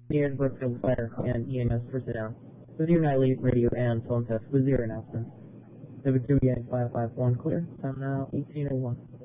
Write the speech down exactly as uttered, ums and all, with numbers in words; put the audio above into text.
Near Brookfield Fire and E M S personnel. With your nightly radio and phone test with zero announcements. The Victoria five five one clear. Time now eighteen oh one.